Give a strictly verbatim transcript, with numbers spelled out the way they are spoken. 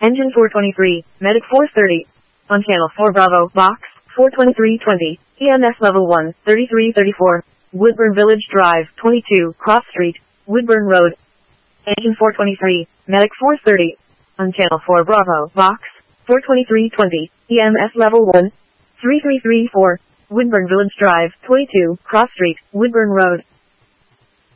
Engine four twenty-three, Medic four thirty. On channel four Bravo, box, four twenty-three twenty, E M S level one, thirty-three thirty-four. Woodburn Village Drive, twenty-two, Cross Street, Woodburn Road. Engine four twenty-three, Medic four thirty. On channel four Bravo, box, four twenty-three twenty, E M S level one, three three three four. Woodburn Village Drive, twenty-two, Cross Street, Woodburn Road.